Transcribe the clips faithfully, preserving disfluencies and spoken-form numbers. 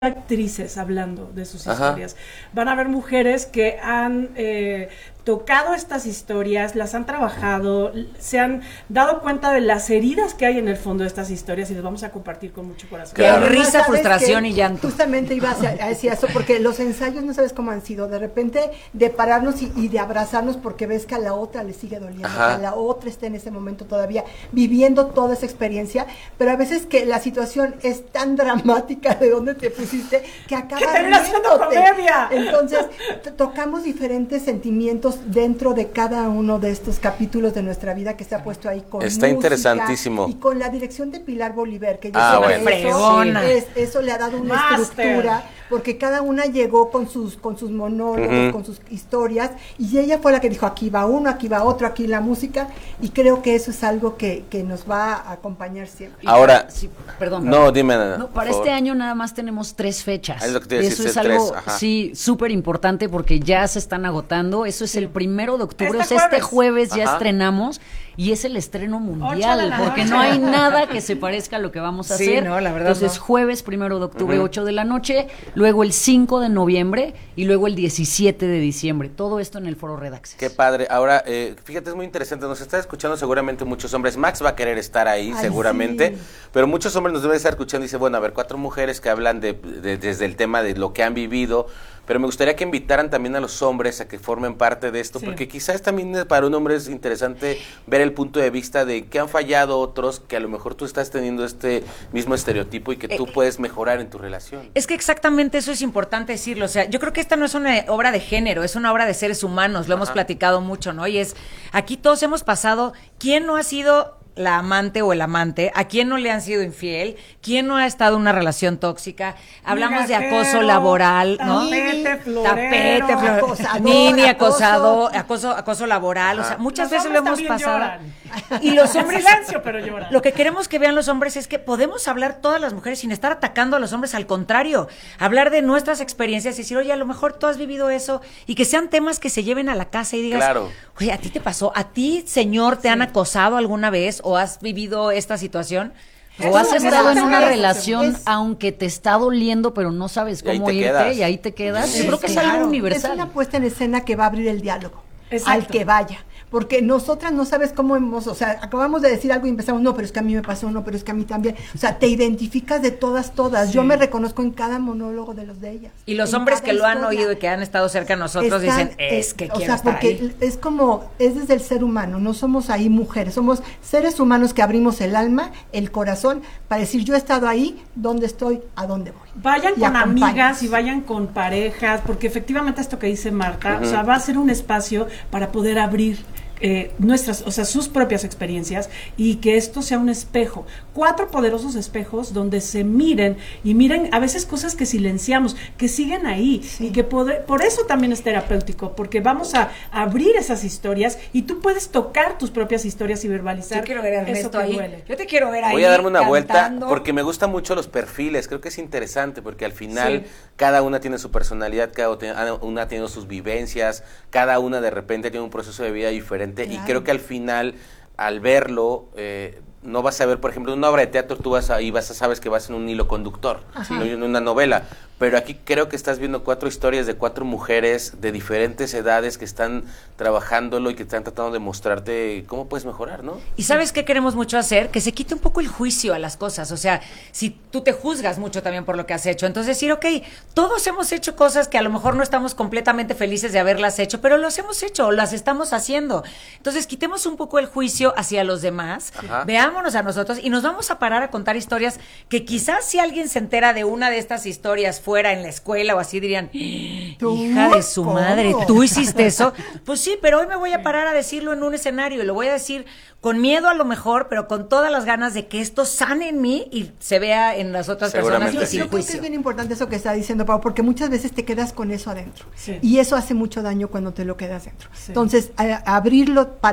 actrices hablando de sus Ajá. historias. Van a haber mujeres que han eh, tocado estas historias, las han trabajado, se han dado cuenta de las heridas que hay en el fondo de estas historias y les vamos a compartir con mucho corazón. Claro. Risa, frustración y llanto. Justamente iba a decir eso, porque los ensayos no sabes cómo han sido, de repente de pararnos y, y de abrazarnos porque ves que a la otra le sigue doliendo, Ajá. que a la otra está en ese momento todavía viviendo toda esa experiencia, pero a veces que la situación es tan dramática de donde te pusiste que acaba ¡Que termina siendo riéndote. comedia! Entonces, t- tocamos diferentes sentimientos dentro de cada uno de estos capítulos de nuestra vida que se ha puesto ahí con Está música interesantísimo. y con la dirección de Pilar Bolívar, que yo Ah, creo que bueno. eso, Fregona. es- eso le ha dado una Máster. estructura, porque cada una llegó con sus con sus monólogos, Ujú. con sus historias, y ella fue la que dijo, aquí va uno, aquí va otro, aquí la música, y creo que eso es algo que, que nos va a acompañar siempre. Ahora, Sí, perdón. no, perdón. dime nada. No, para este año nada más tenemos tres fechas. Ah, es lo que te iba a decir, Eso es tres, algo, ajá. sí, súper importante porque ya se están agotando. Eso es el primero de octubre, Este o sea, este jueves. jueves ya Ajá. estrenamos y es el estreno Ocho de mundial la porque noche. no hay nada que se parezca a lo que vamos a Sí, hacer. no, la verdad Entonces, no. jueves primero de octubre, Ujú. ocho de la noche, luego el cinco de noviembre y luego el diecisiete de diciembre. Todo esto en el Foro Redaxes. Qué padre. Ahora, eh, fíjate, es muy interesante. Nos está escuchando seguramente muchos hombres. Max va a querer estar ahí, Ay, seguramente. sí. Pero muchos hombres nos deben estar escuchando y dice, bueno, a ver, cuatro mujeres que hablan de, de- desde el tema de lo que han vivido. Pero me gustaría que invitaran también a los hombres a que formen parte de esto, Sí. porque quizás también para un hombre es interesante ver el punto de vista de que han fallado otros, que a lo mejor tú estás teniendo este mismo estereotipo y que tú Eh, puedes mejorar en tu relación. Es que exactamente eso es importante decirlo. O sea, yo creo que esta no es una obra de género, es una obra de seres humanos. Lo hemos Ajá. platicado mucho, ¿no? Y es, aquí todos hemos pasado, ¿quién no ha sido la amante o el amante? ¿A quién no le han sido infiel? ¿Quién no ha estado en una relación tóxica? Hablamos de acoso Migajero, laboral, ¿no? tapete, florero, Tapete, flor- acosador, nini, acoso. acosado, acoso, acoso laboral. O sea, Ajá. muchas Los veces lo hombres hemos también pasado. lloran. Y los En hombres silencio, pero lloran. Lo que queremos que vean los hombres es que podemos hablar todas las mujeres sin estar atacando a los hombres, al contrario, hablar de nuestras experiencias y decir, oye, a lo mejor tú has vivido eso, y que sean temas que se lleven a la casa y digas, Claro. oye, ¿a ti te pasó? ¿A ti, señor, te han acosado alguna vez o has vivido esta situación? O has Eso, estado en eso, una eso, relación es- aunque te está doliendo, pero no sabes Y ahí cómo te irte quedas. y ahí te quedas. Sí, Yo creo que es Claro, algo universal. Es una puesta en escena que va a abrir el diálogo. Exacto. Al que vaya. Porque nosotras no sabes cómo hemos, o sea, acabamos de decir algo y empezamos, no, pero es que a mí me pasó, no, pero es que a mí también. O sea, te identificas de todas, todas. Yo me reconozco en cada monólogo de los de ellas. Y los En hombres cada que lo han historia. oído y que han estado cerca de nosotros Están, dicen, es eh, que o quiero sea, estar porque ahí. es como, es desde el ser humano, no somos ahí mujeres, somos seres humanos que abrimos el alma, el corazón, para decir, yo he estado ahí, ¿dónde estoy? ¿A dónde voy? Vayan Y con acompáñanos. amigas y vayan con parejas, porque efectivamente esto que dice Marta, Ujú. o sea, va a ser un espacio para poder abrir eh, nuestras, o sea, sus propias experiencias y que esto sea un espejo, cuatro poderosos espejos donde se miren y miren a veces cosas que silenciamos, que siguen ahí Sí. y que poder, por eso también es terapéutico, porque vamos a abrir esas historias y tú puedes tocar tus propias historias y verbalizar Yo quiero ver a eso Ernesto que ahí. duele. Yo te quiero ver ahí. Voy a darme una vuelta cantando. porque me gustan mucho los perfiles, creo que es interesante porque al final Sí. cada una tiene su personalidad, cada una tiene sus vivencias, cada una de repente tiene un proceso de vida diferente y Claro. creo que al final al verlo eh, no vas a ver, por ejemplo, en una obra de teatro tú vas a, y vas a sabes que vas en un hilo conductor, Ajá. no en una novela, pero aquí creo que estás viendo cuatro historias de cuatro mujeres de diferentes edades que están trabajándolo y que están tratando de mostrarte cómo puedes mejorar, ¿no? ¿Y sabes qué queremos mucho hacer? Que se quite un poco el juicio a las cosas. O sea, si tú te juzgas mucho también por lo que has hecho, entonces decir, ok, todos hemos hecho cosas que a lo mejor no estamos completamente felices de haberlas hecho, pero las hemos hecho o las estamos haciendo. Entonces, quitemos un poco el juicio hacia los demás, Ajá. veámonos a nosotros y nos vamos a parar a contar historias que quizás si alguien se entera de una de estas historias fuera en la escuela o así dirían, ¿Tú? hija de su ¿Cómo? madre, tú hiciste eso. Pues sí, pero hoy me voy a parar a decirlo en un escenario y lo voy a decir con miedo a lo mejor, pero con todas las ganas de que esto sane en mí y se vea en las otras personas Seguramente y Yo, sí. sin yo creo que es juicio. bien importante eso que está diciendo Pau, porque muchas veces te quedas con eso adentro. Sí. Y eso hace mucho daño cuando te lo quedas dentro. Sí. Entonces, a- abrirlo para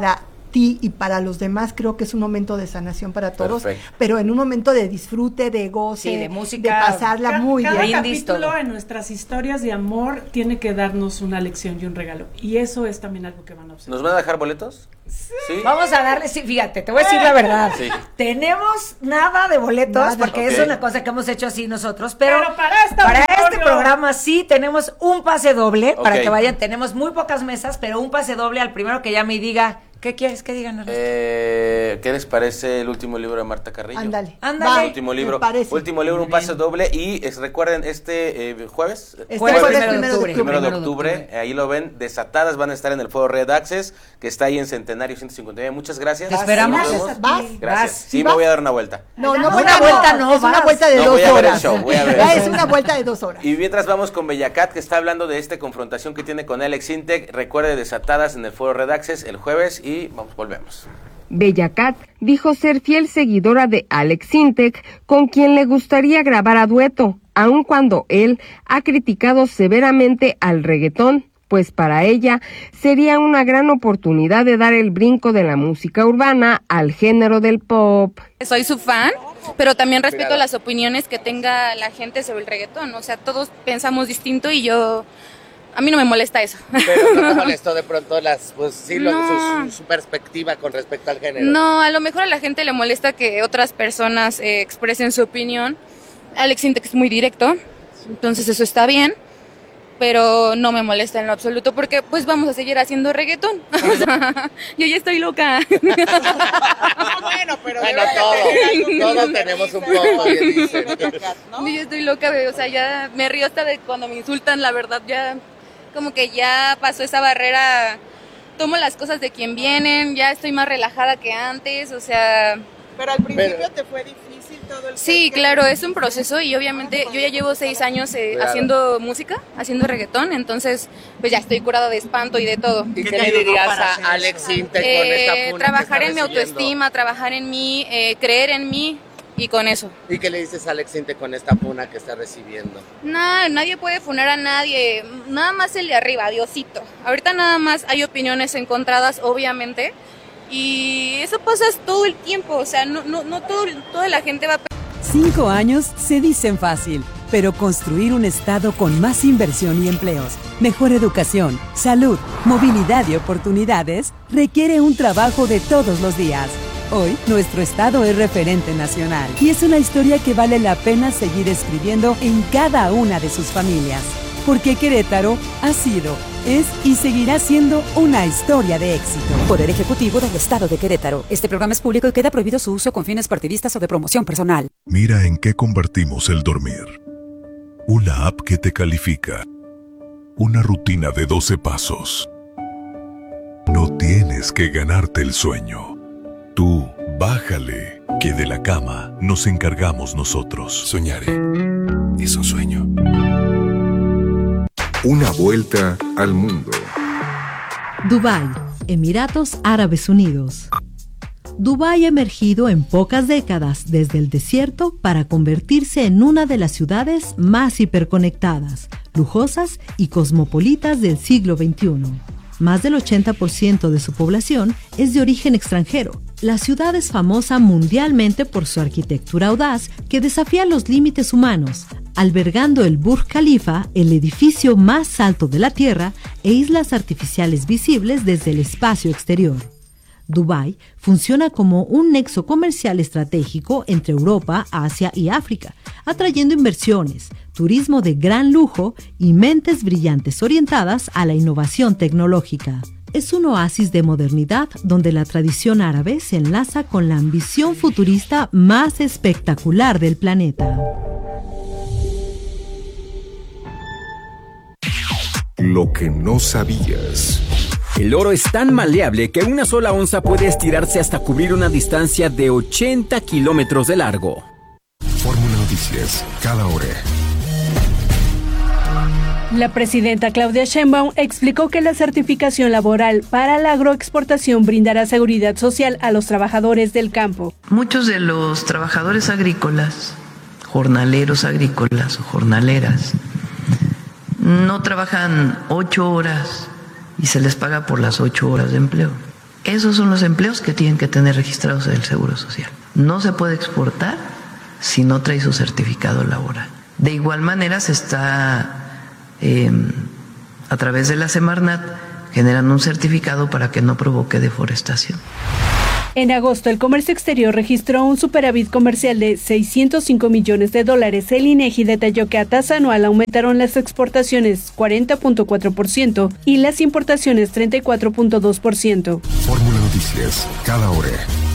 ti y para los demás, creo que es un momento de sanación para todos, Perfecto. pero en un momento de disfrute, de goce, Sí, de música, de pasarla Ca- muy cada bien. Brindis, capítulo todo. en nuestras historias de amor tiene que darnos una lección y un regalo. Y eso es también algo que van a observar. ¿Nos van a dejar boletos? Sí. Vamos a darle, sí, fíjate, te voy a decir la verdad. Sí. Tenemos nada de boletos, Nada. porque Ok. es una cosa que hemos hecho así nosotros, pero, Pero para este para este auditorio. programa sí tenemos un pase doble para Ok. que vayan. Tenemos muy pocas mesas, pero un pase doble al primero que llame y diga, ¿qué quieres que digan? Eh, ¿Qué les parece el último libro de Marta Carrillo? Ándale. Ándale. Va, El último me libro, parece. último libro, un pase doble y es- recuerden este eh, jueves, Este Jueves jueves primero de primero de octubre. octubre. primero de Primero de octubre, octubre. ahí lo ven, Desatadas van a estar en el foro Red Access, que está ahí en Centenario ciento cincuenta y nueve. Muchas gracias. Te esperamos. Nos Gracias vemos. a ¿Vas? ti. Gracias. Vas. Sí, ¿Sí me vas? voy a dar una vuelta. No, Una no, vuelta vuelta no, es una vas. vuelta de No, dos voy a ver el horas. show, voy a ver Ya el es show. una vuelta de dos horas. Y mientras vamos con Bellacat, que está hablando de esta confrontación que tiene con Alex Intec. Recuerde Desatadas en el foro Red Access el jueves y vamos, volvemos. Bellacat dijo ser fiel seguidora de Alex Intec, con quien le gustaría grabar a dueto, aun cuando él ha criticado severamente al reggaetón, pues para ella sería una gran oportunidad de dar el brinco de la música urbana al género del pop. Soy su fan, pero también respeto las opiniones que tenga la gente sobre el reggaetón. O sea, todos pensamos distinto y yo... A mí no me molesta eso. Pero no te molestó de pronto las, pues sí, lo- No. su, su- su perspectiva con respecto al género. No, a lo mejor a la gente le molesta que otras personas eh, expresen su opinión. Alex Intec es muy directo, entonces eso está bien, pero no me molesta en lo absoluto porque pues vamos a seguir haciendo reggaetón. O sea, yo ya estoy loca. Bueno, pero bueno, todos, todos tenemos un poco, bien dicen. Yo ya estoy loca, o sea, ya me río hasta de cuando me insultan, la verdad, ya como que ya pasó esa barrera, tomo las cosas de quien vienen, ya estoy más relajada que antes, o sea... Pero al principio Pero- te fue difícil todo el Sí, que- claro, es un proceso y obviamente yo ya llevo seis años eh, Claro. haciendo música, haciendo reggaetón, entonces pues ya estoy curada de espanto y de todo. ¿Y ¿Qué qué te le ayudó dirías para hacer a Alex eso? Intec con Eh, esta puna que trabajar está en mi recibiendo? autoestima, trabajar en mí, eh, creer en mí y con eso. ¿Y qué le dices a Alex Intec con esta puna que está recibiendo? No, nadie puede funar a nadie, nada más el de arriba, Diosito. Ahorita nada más hay opiniones encontradas, obviamente, y eso pasa todo el tiempo, o sea, no, no, no todo, toda la gente va a... Cinco años se dicen fácil, pero construir un estado con más inversión y empleos, mejor educación, salud, movilidad y oportunidades requiere un trabajo de todos los días. Hoy, nuestro estado es referente nacional y es una historia que vale la pena seguir escribiendo en cada una de sus familias. Porque Querétaro ha sido, es y seguirá siendo una historia de éxito. Poder Ejecutivo del Estado de Querétaro. Este programa es público y queda prohibido su uso con fines partidistas o de promoción personal. Mira en qué convertimos el dormir. Una app que te califica. Una rutina de doce pasos. No tienes que ganarte el sueño. Tú, bájale, que de la cama nos encargamos nosotros. Soñaré. Es un sueño. Una vuelta al mundo. Dubái, Emiratos Árabes Unidos. Dubái ha emergido en pocas décadas desde el desierto para convertirse en una de las ciudades más hiperconectadas, lujosas y cosmopolitas del siglo veintiuno. Más del ochenta por ciento de su población es de origen extranjero. La ciudad es famosa mundialmente por su arquitectura audaz que desafía los límites humanos, albergando el Burj Khalifa, el edificio más alto de la Tierra, e islas artificiales visibles desde el espacio exterior. Dubái funciona como un nexo comercial estratégico entre Europa, Asia y África, atrayendo inversiones, turismo de gran lujo y mentes brillantes orientadas a la innovación tecnológica. Es un oasis de modernidad donde la tradición árabe se enlaza con la ambición futurista más espectacular del planeta. Lo que no sabías. El oro es tan maleable que una sola onza puede estirarse hasta cubrir una distancia de ochenta kilómetros de largo. Fórmula Noticias, cada hora. La presidenta Claudia Sheinbaum explicó que la certificación laboral para la agroexportación brindará seguridad social a los trabajadores del campo. Muchos de los trabajadores agrícolas, jornaleros agrícolas o jornaleras, no trabajan ocho horas y se les paga por las ocho horas de empleo. Esos son los empleos que tienen que tener registrados en el Seguro Social. No se puede exportar si no trae su certificado laboral. De igual manera se está, eh, a través de la Semarnat, generando un certificado para que no provoque deforestación. En agosto, el comercio exterior registró un superávit comercial de seiscientos cinco millones de dólares. El INEGI detalló que a tasa anual aumentaron las exportaciones cuarenta punto cuatro por ciento y las importaciones treinta y cuatro punto dos por ciento. Fórmula Noticias, cada hora